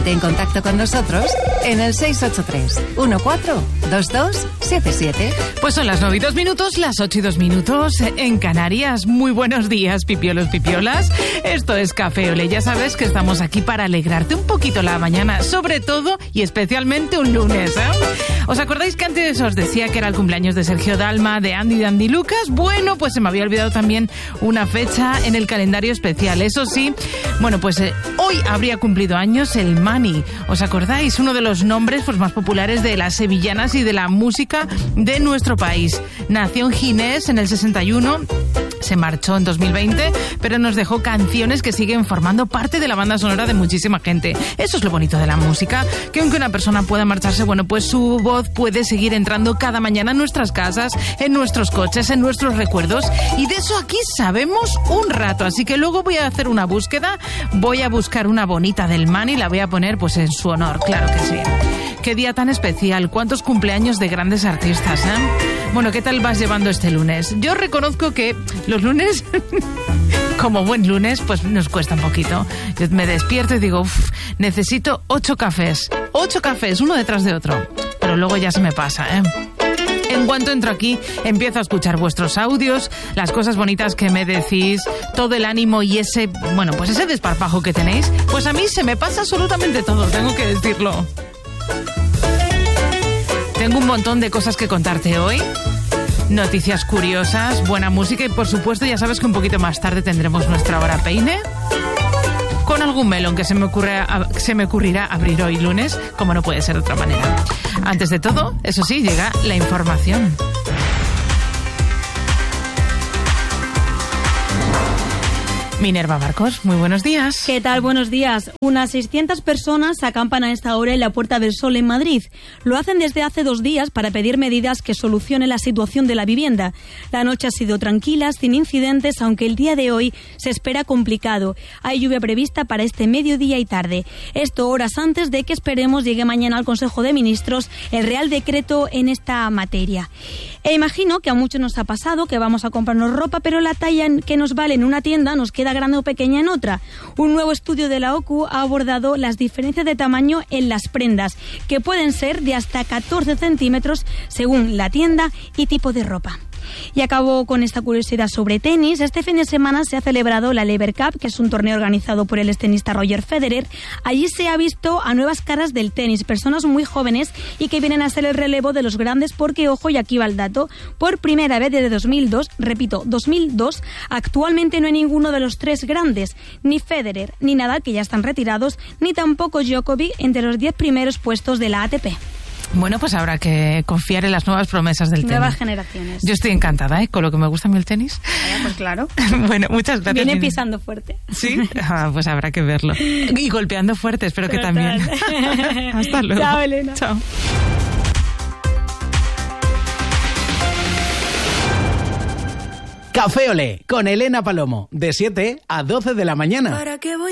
Ponte en contacto con nosotros en el 683 142277. Pues son las 9:02, las 8:02 en Canarias. Muy buenos días, pipiolos, pipiolas. Esto es Café Olé. Ya sabes que estamos aquí para alegrarte un poquito la mañana, sobre todo y especialmente un lunes, ¿eh? ¿Os acordáis que antes os decía que era el cumpleaños de Sergio Dalma, de Andy Dandy Lucas? Bueno, pues se me había olvidado también una fecha en el calendario especial. Eso sí, bueno, pues hoy habría cumplido años el Mani. ¿Os acordáis? Uno de los nombres pues, más populares de las sevillanas y de la música de nuestro país. Nació en Ginés en el 61, se marchó en 2020, pero nos dejó canciones que siguen formando parte de la banda sonora de muchísima gente. Eso es lo bonito de la música, que aunque una persona pueda marcharse, bueno, pues su voz puede seguir entrando cada mañana en nuestras casas, en nuestros coches, en nuestros recuerdos, y de eso aquí sabemos un rato. Así que luego voy a hacer una búsqueda, voy a buscar una bonita del Mani y la voy a poner pues en su honor, claro que sí. Qué día tan especial, cuántos cumpleaños de grandes artistas, ¿eh? Bueno, ¿qué tal vas llevando este lunes? Yo reconozco que los lunes, como buen lunes, pues nos cuesta un poquito. Yo me despierto y digo, necesito 8 cafés. 8 cafés, uno detrás de otro. Pero luego ya se me pasa, ¿eh? En cuanto entro aquí, empiezo a escuchar vuestros audios, las cosas bonitas que me decís, todo el ánimo y ese, bueno, pues ese desparpajo que tenéis. Pues a mí se me pasa absolutamente todo, tengo que decirlo. Tengo un montón de cosas que contarte hoy. Noticias curiosas, buena música y por supuesto ya sabes que un poquito más tarde tendremos nuestra hora peine con algún melón que se me ocurrirá abrir hoy lunes, como no puede ser de otra manera. Antes de todo, eso sí, llega la información. Minerva Marcos, muy buenos días. ¿Qué tal? Buenos días. Unas 600 personas acampan a esta hora en la Puerta del Sol en Madrid. Lo hacen desde hace 2 días para pedir medidas que solucionen la situación de la vivienda. La noche ha sido tranquila, sin incidentes, aunque el día de hoy se espera complicado. Hay lluvia prevista para este mediodía y tarde. Esto horas antes de que esperemos llegue mañana al Consejo de Ministros el Real Decreto en esta materia. E imagino que a muchos nos ha pasado que vamos a comprarnos ropa, pero la talla que nos vale en una tienda nos queda grande o pequeña en otra. Un nuevo estudio de la OCU ha abordado las diferencias de tamaño en las prendas, que pueden ser de hasta 14 centímetros según la tienda y tipo de ropa. Y acabo con esta curiosidad sobre tenis. Este fin de semana se ha celebrado la Lever Cup, que es un torneo organizado por el extenista Roger Federer. Allí se ha visto a nuevas caras del tenis, personas muy jóvenes y que vienen a ser el relevo de los grandes porque, ojo, y aquí va el dato, por primera vez desde 2002, repito, 2002, actualmente no hay ninguno de los 3 grandes, ni Federer, ni Nadal, que ya están retirados, ni tampoco Djokovic entre los 10 primeros puestos de la ATP. Bueno, pues habrá que confiar en las nuevas promesas del tenis. Nuevas generaciones. Yo estoy encantada, con lo que me gusta a mí el tenis. Pues claro. Bueno, muchas gracias. Viene pisando fuerte. ¿Sí? Pues habrá que verlo. Y golpeando fuerte, espero que también. Hasta luego. Chao, Elena. Chao. Café Olé, con Elena Palomo, de 7 a 12 de la mañana. ¿Para qué voy?